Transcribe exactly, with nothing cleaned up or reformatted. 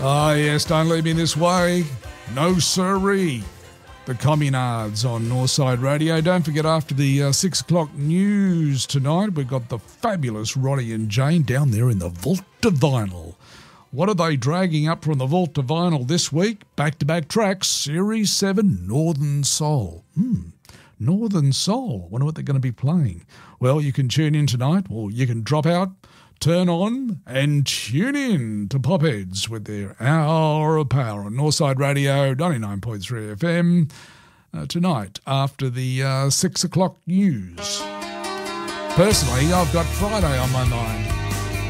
Ah, yes, don't leave me this way. No siree. The Communards on Northside Radio. Don't forget, after the uh, six o'clock news tonight, we've got the fabulous Ronnie and Jane down there in the Vault to Vinyl. What are they dragging up from the Vault to Vinyl this week? Back-to-back tracks, Series seven, Northern Soul. Hmm, Northern Soul. Wonder what they're going to be playing. Well, you can tune in tonight, or you can drop out, turn on and tune in to Popheads with their Hour of Power on Northside Radio, ninety-nine point three F M, uh, tonight after the uh, six o'clock news. Personally, I've got Friday on my mind.